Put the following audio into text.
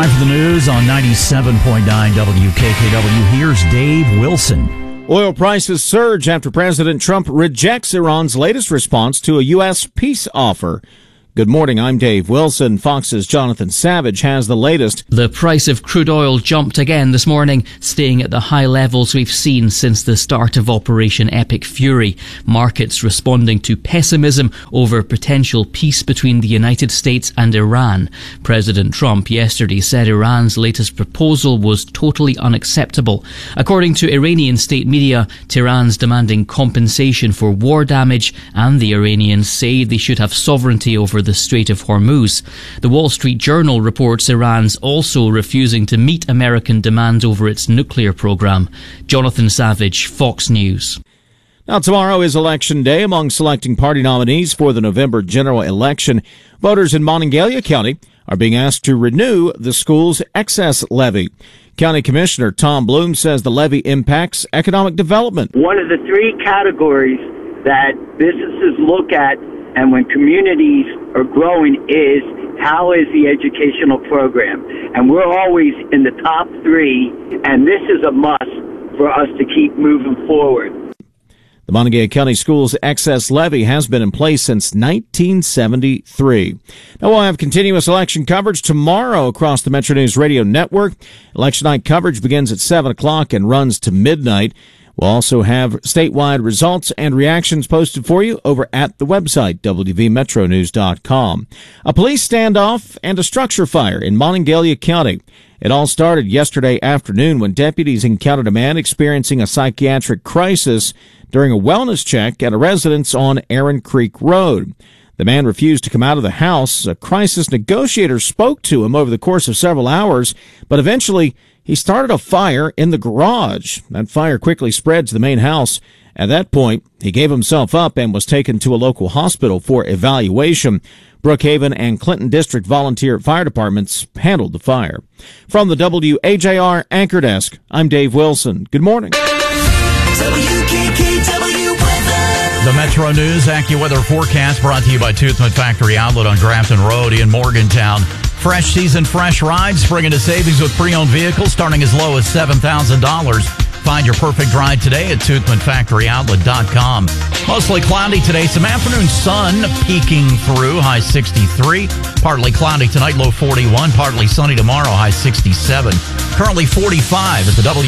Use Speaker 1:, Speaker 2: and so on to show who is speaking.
Speaker 1: Time for the news on 97.9 WKKW. Here's Dave Wilson.
Speaker 2: Oil prices surge after President Trump rejects Iran's latest response to a U.S. peace offer. Good morning, I'm Dave Wilson. Fox's Jonathan Savage has the latest.
Speaker 3: The price of crude oil jumped again this morning, staying at the high levels we've seen since the start of Operation Epic Fury. Markets responding to pessimism over potential peace between the United States and Iran. President Trump yesterday said Iran's latest proposal was totally unacceptable. According to Iranian state media, Tehran's demanding compensation for war damage, and the Iranians say they should have sovereignty over the Strait of Hormuz. The Wall Street Journal reports Iran's also refusing to meet American demands over its nuclear program. Jonathan Savage, Fox News.
Speaker 2: Now, tomorrow is Election Day. Among selecting party nominees for the November general election, voters in Monongalia County are being asked to renew the school's excess levy. County Commissioner Tom Bloom says the levy impacts economic development.
Speaker 4: One of the three categories that businesses look at and when communities are growing is how is the educational program. And we're always in the top three, and this is a must for us to keep moving forward.
Speaker 2: The Monongalia County Schools excess levy has been in place since 1973. Now we'll have continuous election coverage tomorrow across the Metro News Radio Network. Election night coverage begins at 7 o'clock and runs to midnight. We'll also have statewide results and reactions posted for you over at the website, wvmetronews.com. A police standoff and a structure fire in Monongalia County. It all started yesterday afternoon when deputies encountered a man experiencing a psychiatric crisis during a wellness check at a residence on Aaron Creek Road. The man refused to come out of the house. A crisis negotiator spoke to him over the course of several hours, but eventually he started a fire in the garage. That fire quickly spread to the main house. At that point, he gave himself up and was taken to a local hospital for evaluation. Brookhaven and Clinton District volunteer fire departments handled the fire. From the WAJR Anchor Desk, I'm Dave Wilson. Good morning.
Speaker 1: The Metro News AccuWeather forecast brought to you by Toothman Factory Outlet on Grafton Road in Morgantown. Fresh season, fresh rides. Spring into savings with pre-owned vehicles starting as low as $7,000. Find your perfect ride today at ToothmanFactoryOutlet.com. Mostly cloudy today. Some afternoon sun peeking through. High 63. Partly cloudy tonight. Low 41. Partly sunny tomorrow. High 67. Currently 45 at the